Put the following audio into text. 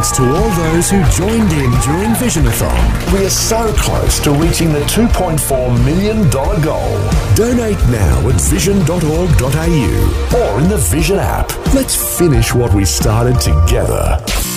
thanks to all those who joined in during Visionathon. We are so close to reaching the $2.4 million goal. Donate now at vision.org.au or in the Vision app. Let's finish what we started together.